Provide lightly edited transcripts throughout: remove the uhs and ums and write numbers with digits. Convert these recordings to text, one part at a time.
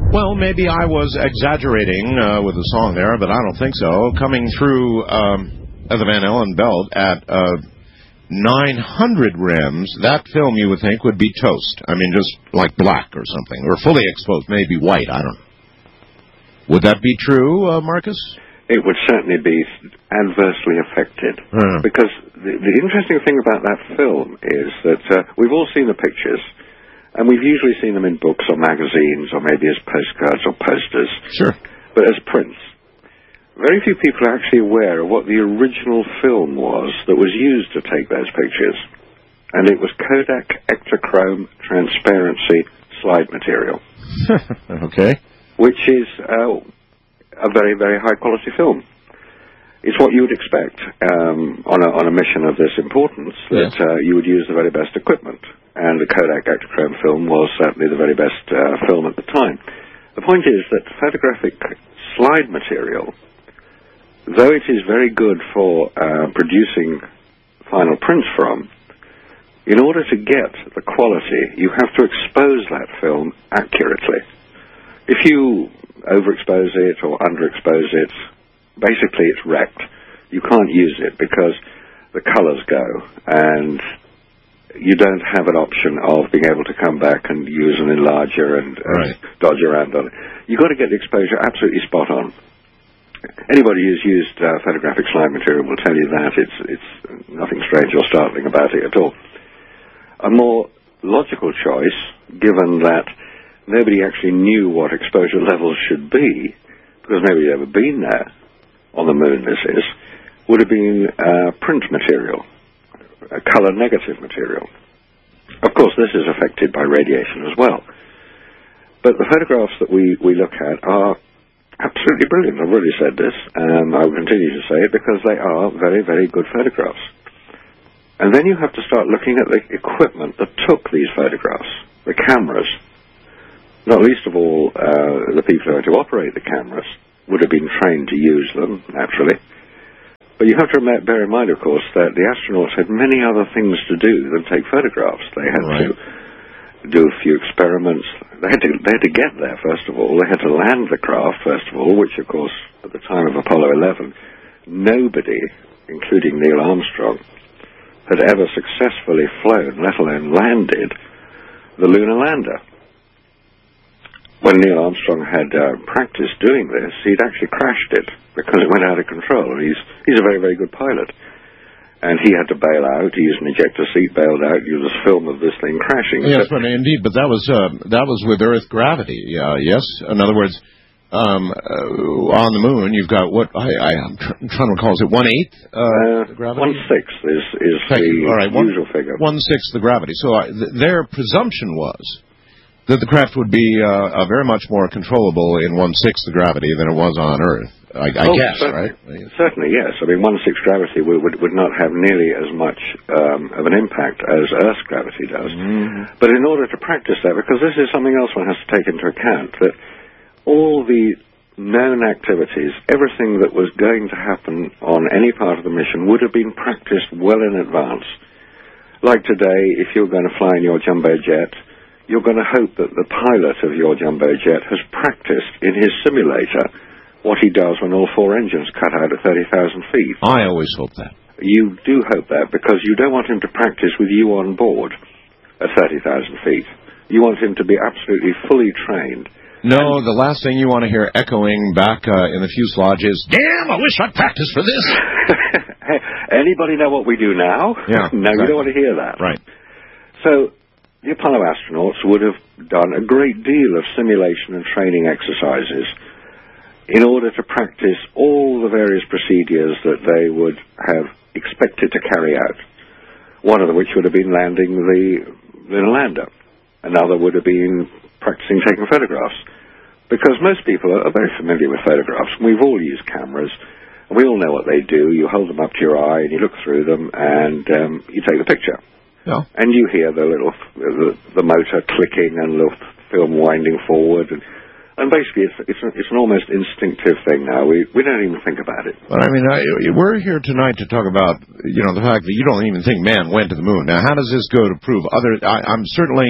Well, maybe I was exaggerating with the song there, but I don't think so. Coming through the Van Allen belt at 900 rems, that film, you would think, would be toast. I mean, just like black or something, or fully exposed, maybe white, I don't know. Would that be true, Marcus? It would certainly be adversely affected. Because the interesting thing about that film is that we've all seen the pictures, and we've usually seen them in books or magazines or maybe as postcards or posters. Sure. But as prints. Very few people are actually aware of what the original film was that was used to take those pictures. And it was Kodak Ektachrome transparency slide material. Okay. Which is a very, very high-quality film. It's what you would expect on a mission of this importance, that you would use the very best equipment. And the Kodak Ektachrome film was certainly the very best film at the time. The point is that photographic slide material, though it is very good for producing final prints from, in order to get the quality, you have to expose that film accurately. If you overexpose it or underexpose it, basically it's wrecked. You can't use it because the colors go, and you don't have an option of being able to come back and use an enlarger and dodge around on it. You've got to get the exposure absolutely spot on. Anybody who's used photographic slide material will tell you that. It's nothing strange or startling about it at all. A more logical choice, given that nobody actually knew what exposure levels should be, because nobody had ever been there, on the moon this is, would have been print material, a color negative material. Of course, this is affected by radiation as well. But the photographs that we look at are absolutely brilliant. I've already said this, and I will continue to say it, because they are very, very good photographs. And then you have to start looking at the equipment that took these photographs, the cameras. Not least of all, the people who are to operate the cameras would have been trained to use them, naturally. But you have to bear in mind, of course, that the astronauts had many other things to do than take photographs. They had to do a few experiments. They had to get there, first of all. They had to land the craft, first of all, which, of course, at the time of Apollo 11, nobody, including Neil Armstrong, had ever successfully flown, let alone landed, the lunar lander. When Neil Armstrong had practiced doing this, he'd actually crashed it because it went out of control. And he's a very, very good pilot. And he had to bail out. He used an ejector seat, bailed out. You just film of this thing crashing. Yes, but indeed. But that was with Earth gravity. Yes. In other words, on the moon, you've got what I'm trying to recall. Is it 1/8 gravity? 1/6 is the usual figure. 1/6 the gravity. So their presumption was that the craft would be very much more controllable in 1/6 the gravity than it was on Earth. I guess, right? Certainly, yes. I mean, 1/6 gravity would not have nearly as much of an impact as Earth's gravity does. Mm-hmm. But in order to practice that, because this is something else one has to take into account, that all the known activities, everything that was going to happen on any part of the mission would have been practiced well in advance. Like today, if you're going to fly in your jumbo jet, you're going to hope that the pilot of your jumbo jet has practiced in his simulator what he does when all four engines cut out at 30,000 feet. I always hope that. You do hope that, because you don't want him to practice with you on board at 30,000 feet. You want him to be absolutely fully trained. No, the last thing you want to hear echoing back in the fuselage is, "Damn, I wish I'd practiced for this." Hey, anybody know what we do now? Yeah, no, exactly. You don't want to hear that. Right. So the Apollo astronauts would have done a great deal of simulation and training exercises in order to practice all the various procedures that they would have expected to carry out. One of them which would have been landing the lunar lander. Another would have been practicing taking photographs. Because most people are very familiar with photographs. We've all used cameras. And we all know what they do. You hold them up to your eye and you look through them and you take the picture. Yeah. And you hear the motor clicking and the film winding forward. And basically, it's an almost instinctive thing now. We don't even think about it. But I mean, we're here tonight to talk about the fact that you don't even think man went to the moon. Now, how does this go to prove I'm certainly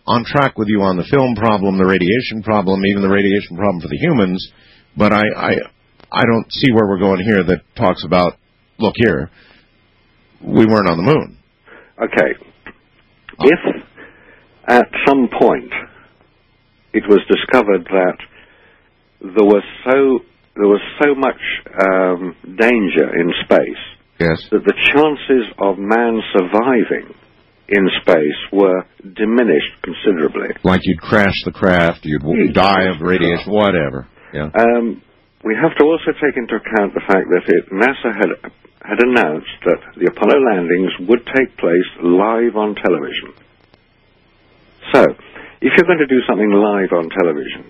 on track with you on the film problem, the radiation problem, even the radiation problem for the humans, but I don't see where we're going here that talks about, look here, we weren't on the moon. Okay. If at some point it was discovered that there was so much danger in space, yes, that the chances of man surviving in space were diminished considerably. Like you'd crash the craft, you'd die of radiation, whatever. Yeah. We have to also take into account the fact that NASA had announced that the Apollo landings would take place live on television. So, if you're going to do something live on television,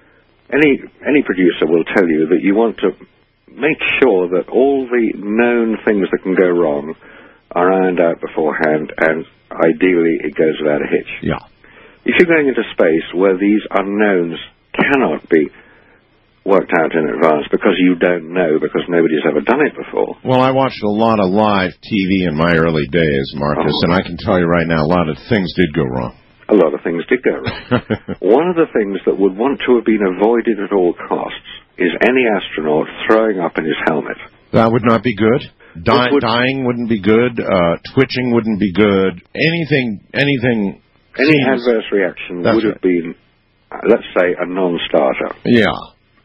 any producer will tell you that you want to make sure that all the known things that can go wrong are ironed out beforehand, and ideally it goes without a hitch. Yeah. If you're going into space where these unknowns cannot be worked out in advance because you don't know, because nobody's ever done it before. Well, I watched a lot of live TV in my early days, Marcus, and I can tell you right now, a lot of things did go wrong. A lot of things did go wrong. One of the things that would want to have been avoided at all costs is any astronaut throwing up in his helmet. That would not be good. Dying wouldn't be good. Twitching wouldn't be good. Anything. Any adverse reaction would have been, let's say, a non-starter. Yeah.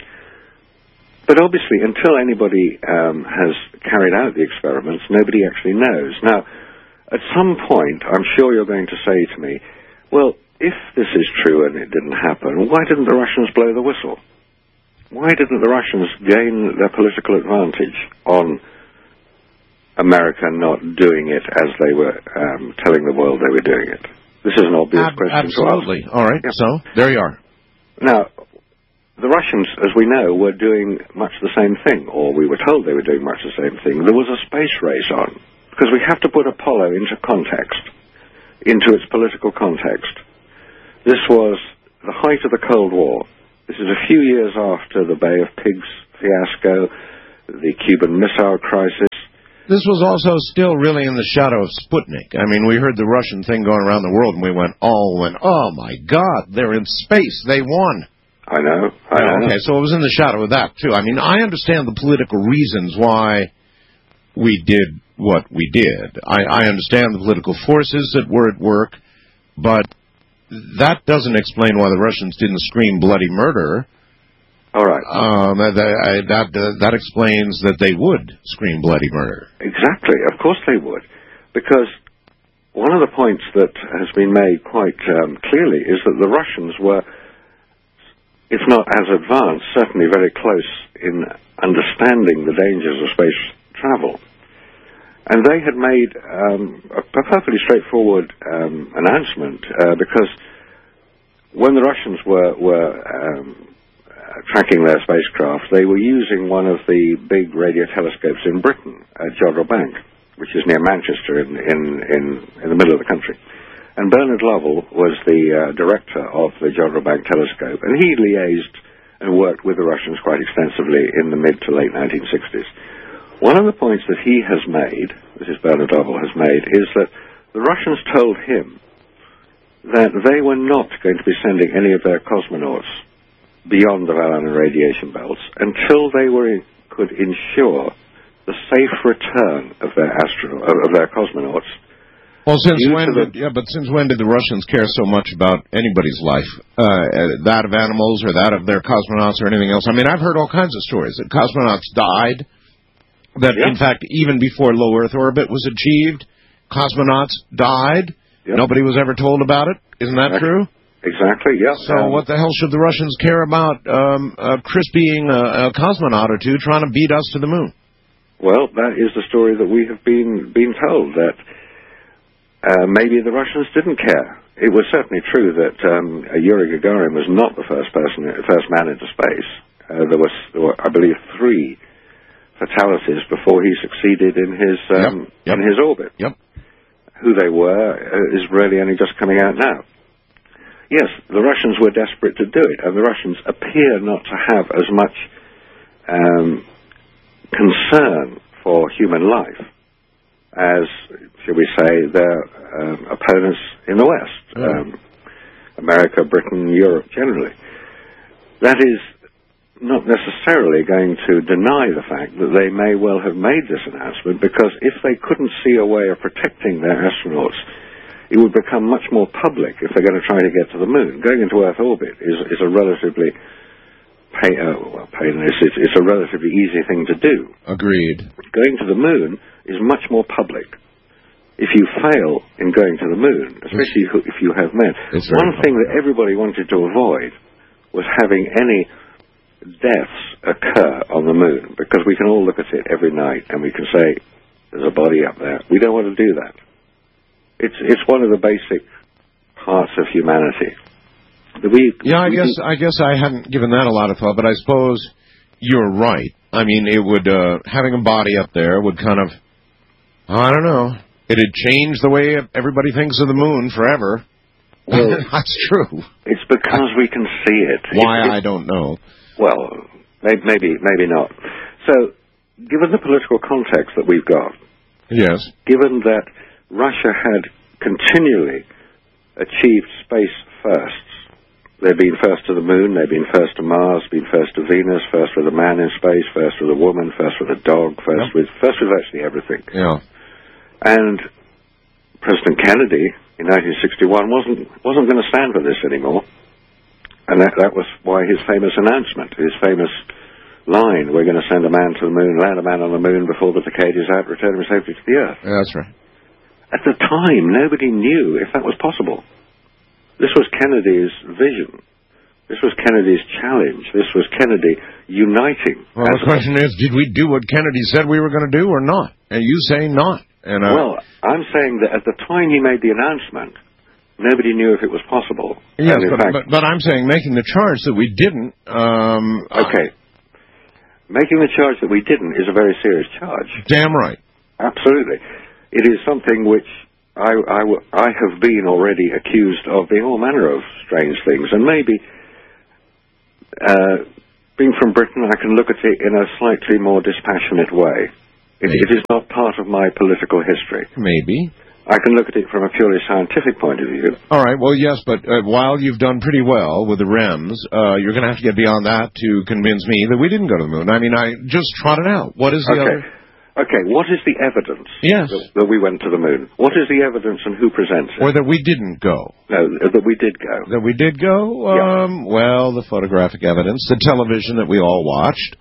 But obviously, until anybody has carried out the experiments, nobody actually knows. Now, at some point, I'm sure you're going to say to me, well, if this is true and it didn't happen, why didn't the Russians blow the whistle? Why didn't the Russians gain their political advantage on America not doing it as they were telling the world they were doing it? This is an obvious question to ask. Absolutely. All right, yeah. So there you are. Now, the Russians, as we know, were doing much the same thing, or we were told they were doing much the same thing. There was a space race on, because we have to put Apollo into context, into its political context. This was the height of the Cold War. This is a few years after the Bay of Pigs fiasco, the Cuban Missile Crisis. This was also still really in the shadow of Sputnik. I mean, we heard the Russian thing going around the world, and we went, oh my God, they're in space, they won. I know. Okay, so it was in the shadow of that, too. I mean, I understand the political reasons why we did what we did. I understand the political forces that were at work, but that doesn't explain why the Russians didn't scream bloody murder. All right. That explains that they would scream bloody murder. Exactly. Of course they would. Because one of the points that has been made quite clearly is that the Russians were, if not as advanced, certainly very close in understanding the dangers of space travel. And they had made a perfectly straightforward announcement, because when the Russians were tracking their spacecraft, they were using one of the big radio telescopes in Britain at Jodrell Bank, which is near Manchester in the middle of the country. And Bernard Lovell was the director of the Jodrell Bank telescope, and he liaised and worked with the Russians quite extensively in the mid to late 1960s. One of the points that he has made, this is Bernard Lovell has made, is that the Russians told him that they were not going to be sending any of their cosmonauts beyond the Van Allen radiation belts until they could ensure the safe return of their cosmonauts. Well, since when did the Russians care so much about anybody's life? That of animals or that of their cosmonauts or anything else? I mean, I've heard all kinds of stories that cosmonauts died, that in fact, even before low Earth orbit was achieved, cosmonauts died. Yep. Nobody was ever told about it. Isn't that true? Exactly, yeah. So what the hell should the Russians care about Chris being a cosmonaut or two trying to beat us to the moon? Well, that is the story that we have been told, that maybe the Russians didn't care. It was certainly true that Yuri Gagarin was not the first man into space. There were, I believe, 3 fatalities before he succeeded in his orbit. Yep. Who they were is really only just coming out now. Yes, the Russians were desperate to do it, and the Russians appear not to have as much concern for human life as, shall we say, their opponents in the West. America, Britain, Europe generally. That is not necessarily going to deny the fact that they may well have made this announcement, because if they couldn't see a way of protecting their astronauts, it would become much more public if they're going to try to get to the moon. Going into Earth orbit is a relatively painless. It's a relatively easy thing to do. Agreed. Going to the moon is much more public. If you fail in going to the moon, especially if you have men, one thing that everybody wanted to avoid was having any deaths occur on the moon, because we can all look at it every night and we can say, there's a body up there. We don't want to do that. It's one of the basic parts of humanity. I guess I hadn't given that a lot of thought, but I suppose you're right. I mean, it would, having a body up there would kind of, I don't know, it'd change the way everybody thinks of the moon forever. Well, that's true. It's because we can see it. Why, I don't know. Well, maybe not. So, given the political context that we've got, yes, given that Russia had continually achieved space firsts, they've been first to the moon, they've been first to Mars, been first to Venus, first with a man in space, first with a woman, first with a dog, first with actually everything. Yeah. And President Kennedy in 1961 wasn't going to stand for this anymore. And that was why his famous announcement, his famous line, we're going to send a man to the moon, land a man on the moon before the decade is out, return him safely to the Earth. Yeah, that's right. At the time, nobody knew if that was possible. This was Kennedy's vision. This was Kennedy's challenge. This was Kennedy uniting. Well, the question is, did we do what Kennedy said we were going to do or not? And you say not. And, well, I'm saying that at the time he made the announcement, nobody knew if it was possible. Yes, but I'm saying making the charge that we didn't... okay. Making the charge that we didn't is a very serious charge. Damn right. Absolutely. It is something which I have been already accused of being all manner of strange things. And maybe, being from Britain, I can look at it in a slightly more dispassionate way. It is not part of my political history. Maybe. I can look at it from a purely scientific point of view. All right, well, yes, but while you've done pretty well with the REMs, you're going to have to get beyond that to convince me that we didn't go to the moon. I mean, I just trotted out. What is the other... Okay, what is the evidence that we went to the moon? What is the evidence and who presents it? Or that we didn't go? No, that we did go. That we did go? Well, the photographic evidence, the television that we all watched.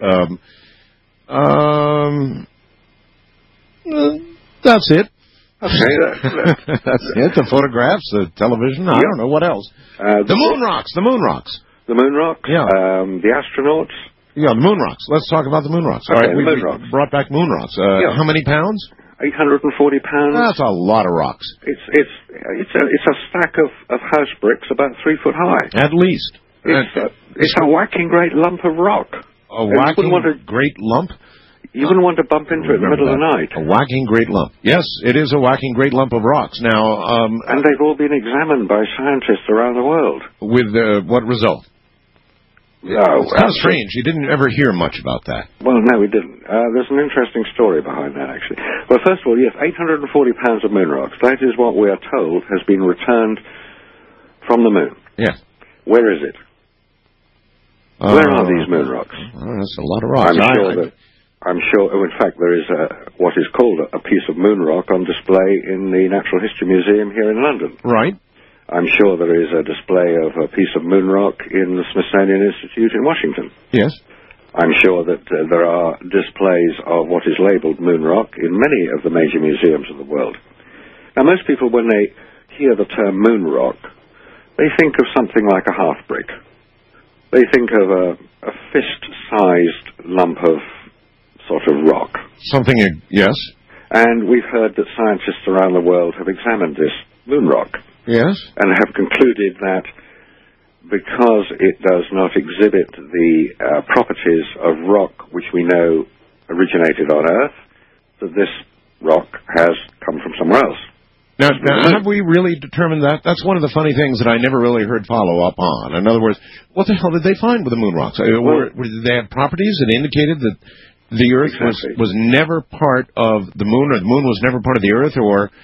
That's it. Okay, that's it. The photographs, the television. I don't know what else. The moon rocks. The moon rocks. The moon rocks. Yeah. The astronauts. Yeah, the moon rocks. Let's talk about the moon rocks. Okay, all right, we brought back moon rocks. How many pounds? 840 pounds. That's a lot of rocks. It's a stack of house bricks about 3 foot high. At least. It's a whacking great lump of rock. A whacking great lump. You wouldn't want to bump into it in the middle of the night. A whacking great lump. Yes, it is a whacking great lump of rocks. Now, and they've all been examined by scientists around the world. With what result? No, it's kind of strange. You didn't ever hear much about that. Well, no, we didn't. There's an interesting story behind that, actually. Well, first of all, yes, 840 pounds of moon rocks. That is what we are told has been returned from the moon. Yes. Where is it? Where are these moon rocks? That's a lot of rocks. I'm sure, in fact, there is what is called a piece of moon rock on display in the Natural History Museum here in London. Right. I'm sure there is a display of a piece of moon rock in the Smithsonian Institute in Washington. Yes. I'm sure that there are displays of what is labeled moon rock in many of the major museums of the world. Now, most people, when they hear the term moon rock, they think of something like a half brick. They think of a fist-sized lump of sort of rock. Something, yes. And we've heard that scientists around the world have examined this moon rock. Yes. And have concluded that because it does not exhibit the properties of rock which we know originated on Earth, that this rock has come from somewhere else. Now, have we really determined that? That's one of the funny things that I never really heard follow up on. In other words, what the hell did they find with the moon rocks? Did they have properties that indicated that the Earth was never part of the moon, or the moon was never part of the Earth, or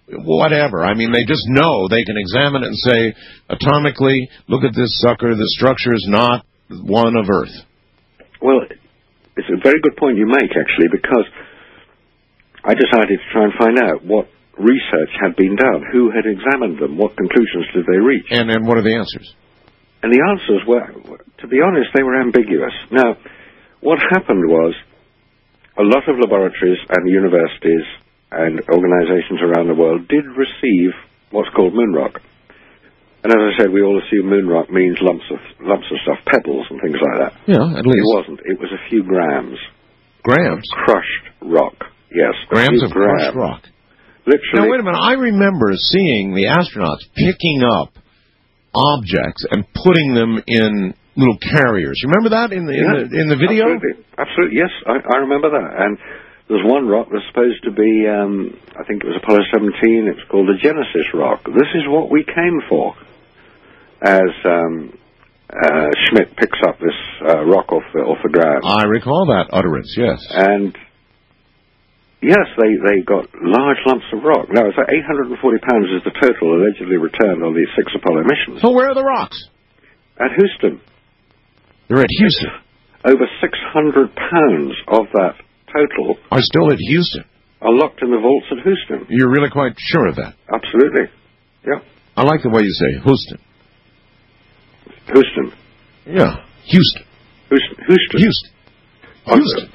whatever. I mean, they just know. They can examine it and say, atomically, look at this sucker. The structure is not one of Earth. Well, it's a very good point you make, actually, because I decided to try and find out what research had been done, who had examined them, what conclusions did they reach. And then what are the answers? And the answers were, to be honest, they were ambiguous. Now, what happened was a lot of laboratories and universities and organizations around the world did receive what's called moon rock. And as I said, we all assume moon rock means lumps of stuff, pebbles and things like that. Yeah, at least. It wasn't. It was a few grams. Grams? Crushed rock, yes. Grams of crushed rock. Literally. Now, wait a minute. I remember seeing the astronauts picking up objects and putting them in little carriers. You remember that in the video? Absolutely. Yes, I remember that. And there's one rock that's supposed to be, I think it was Apollo 17. It's called the Genesis rock. This is what we came for. As Schmidt picks up this rock off the ground. I recall that utterance. Yes. And yes, they got large lumps of rock. Now, it's like 840 pounds is the total allegedly returned on these 6 Apollo missions. So where are the rocks? At Houston. They're at Houston. Over 600 pounds of that total are still at Houston. Are locked in the vaults at Houston. You're really quite sure of that? Absolutely. Yeah. I like the way you say Houston. Houston. Yeah. Houston. Houston. Houston. Houston.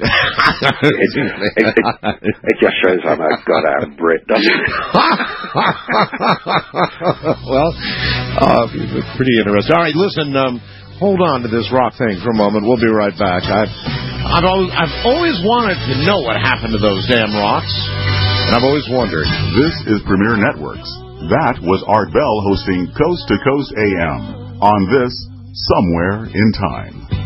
It just shows I'm a goddamn Brit, doesn't it? Well, pretty interesting. All right, listen, hold on to this rock thing for a moment. We'll be right back. I've always wanted to know what happened to those damn rocks, and I've always wondered. This is Premier Networks. That was Art Bell hosting Coast to Coast AM on this Somewhere in Time.